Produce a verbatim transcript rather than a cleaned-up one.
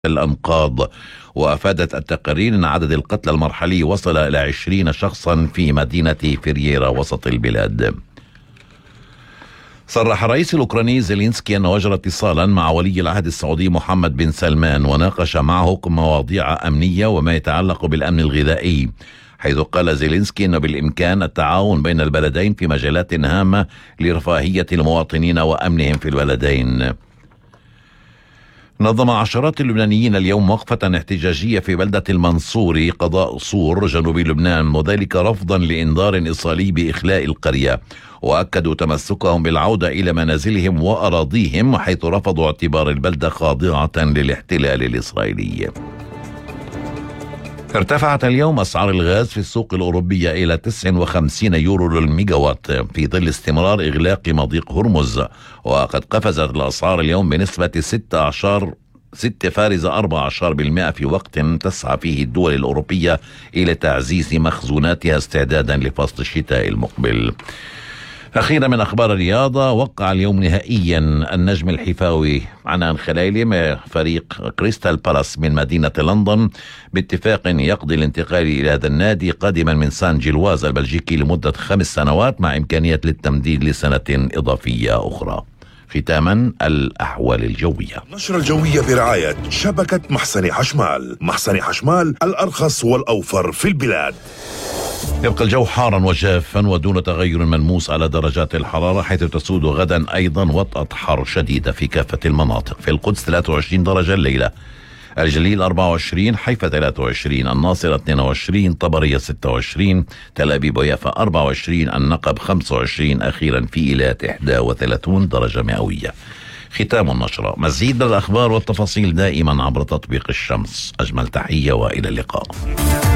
الأنقاض. وأفادت التقارير أن عدد القتلى المرحلي وصل إلى عشرين شخصا في مدينة فيرييرا وسط البلاد. صرح الرئيس الأوكراني زيلينسكي أنه أجرى اتصالا مع ولي العهد السعودي محمد بن سلمان وناقش معه مواضيع أمنية وما يتعلق بالأمن الغذائي، حيث قال زيلينسكي أنه بالإمكان التعاون بين البلدين في مجالات هامة لرفاهية المواطنين وأمنهم في البلدين. نظم عشرات اللبنانيين اليوم وقفة احتجاجية في بلدة المنصوري قضاء صور جنوب لبنان، وذلك رفضا لإنذار إصراري بإخلاء القرية، وأكدوا تمسكهم بالعودة إلى منازلهم وأراضيهم، حيث رفضوا اعتبار البلدة خاضعة للاحتلال الإسرائيلي. ارتفعت اليوم أسعار الغاز في السوق الأوروبية إلى تسعة وخمسين يورو للميجاوات في ظل استمرار إغلاق مضيق هرمز، وقد قفزت الأسعار اليوم بنسبة ستة عشر ستة فاصلة أربعة عشر بالمئة في وقت تسعى فيه الدول الأوروبية إلى تعزيز مخزوناتها استعدادا لفصل الشتاء المقبل. أخيرا من أخبار الرياضة، وقع اليوم نهائيا النجم الحفاوي عنان خليلي مع فريق كريستال بالاس من مدينة لندن باتفاق يقضي الانتقال إلى هذا النادي قادما من سان جيلواز البلجيكي لمدة خمس سنوات مع إمكانية للتمديد لسنة إضافية أخرى. ختاما الأحوال الجوية. نشرة الجوية برعاية شبكة محسن حشمال. محسن حشمال الأرخص والأوفر في البلاد. يبقى الجو حارا وجافا ودون تغير ملموس على درجات الحرارة، حيث تسود غدا أيضا وطأة حر شديدة في كافة المناطق. في القدس ثلاثة وعشرين درجة الليلة، الجليل أربعة وعشرين، حيفا ثلاثة وعشرين، الناصرة اثنين وعشرين، طبرية ستة وعشرين، تل أبيب ويافا أربعة وعشرين، النقب خمسة وعشرين، أخيرا في إيلات إحدى وثلاثين درجة مئوية. ختام النشرة. مزيد من الأخبار والتفاصيل دائما عبر تطبيق الشمس. أجمل تحية وإلى اللقاء.